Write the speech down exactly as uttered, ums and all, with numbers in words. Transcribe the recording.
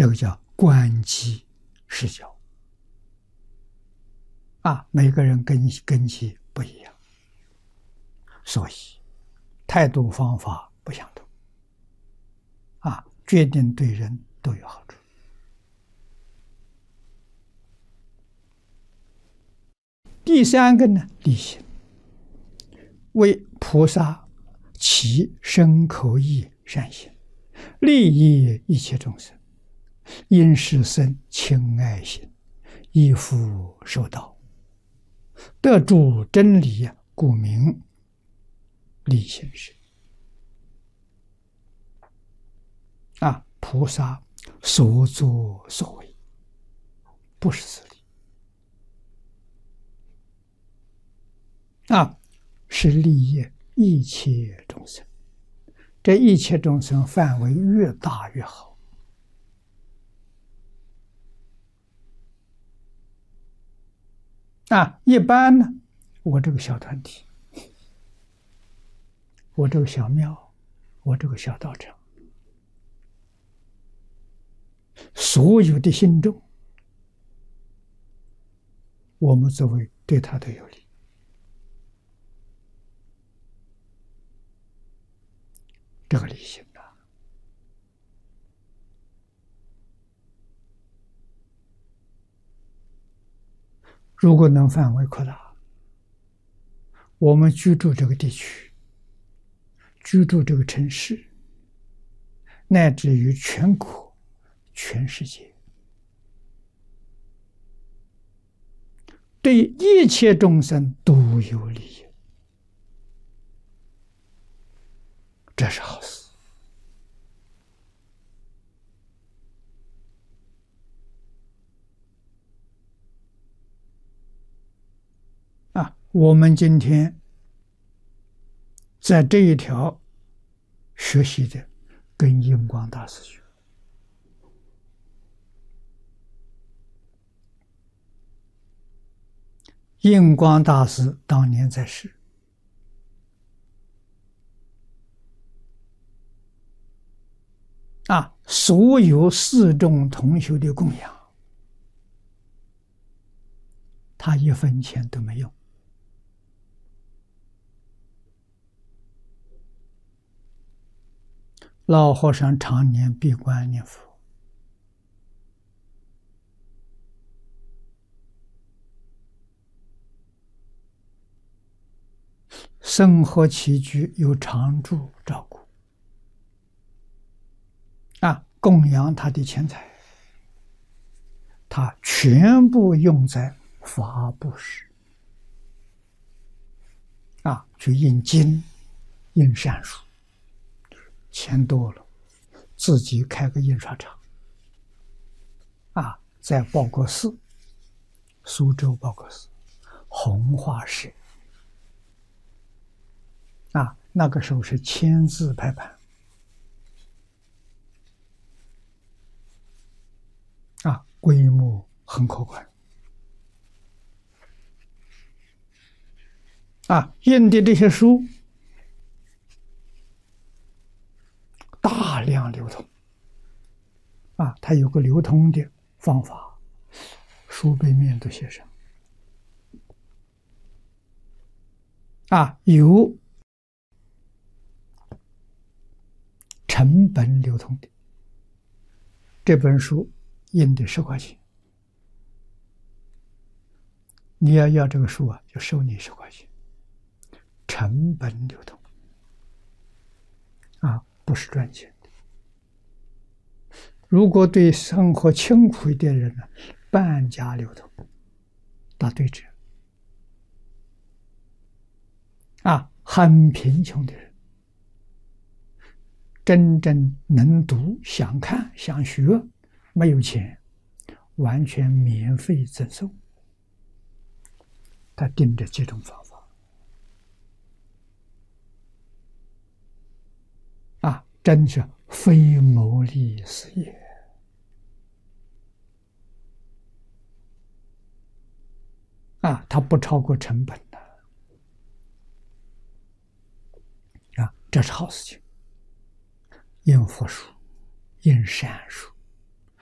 这个叫观机施教啊，每个人根根基不一样，所以态度方法不相同啊，决定对人都有好处。第三个呢，利行，为菩萨起身口意善行，利益一切众生，因是生亲爱心，依附受道，得诸真理，故名利行身。啊，菩萨所作所为不是自利啊，是利益一切众生。这一切众生范围越大越好啊！一般呢，我这个小团体，我这个小庙，我这个小道场，所有的信众，我们作为对他都有利。这个利行啊，如果能范围扩大，我们居住这个地区，居住这个城市，乃至于全国、全世界，对一切众生都有利益，这是好事啊！我们今天在这一条学习的，跟印光大师学。印光大师当年在世，啊，所有四众同修的供养，他一分钱都没用。老和尚常年闭关念佛，生活起居由常住照顾，啊，供养他的钱财，他全部用在法布施，啊，去印经、印善书，钱多了，自己开个印刷厂，啊，在报国寺，苏州报国寺，弘化社。啊，那个时候是签字排版，啊，规模很可观，啊，印的这些书大量流通，啊，它有个流通的方法，书背面都写上，啊，有成本流通的，这本书印的十块钱，你要要这个书啊，就收你十块钱，成本流通啊，不是赚钱的。如果对生活清苦一点的人呢，半价流通，打对折啊，很贫穷的人，真正能读、想看、想学，没有钱，完全免费赠送。他定这几种方法，啊，真是非牟利事业啊，它不超过成本的啊，这是好事情。印佛书、印善书，